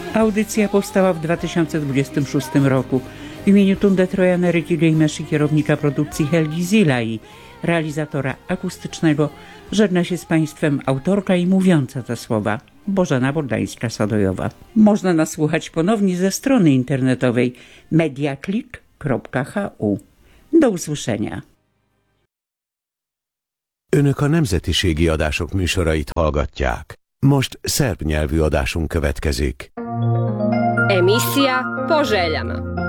Audycja powstała w 2026 roku w imieniu Tunde Trojana, Ryki i kierownika produkcji Helgi Zila i realizatora akustycznego. Żegna się z Państwem autorka i mówiąca te słowa Bożena Bordańska-Sadojowa. Można nas słuchać ponownie ze strony internetowej mediaclick.hu. Do usłyszenia. Önök a nemzetiségi adások műsorait hallgatják. Most szerb nyelvű adásunk következik. Emisija Po željama.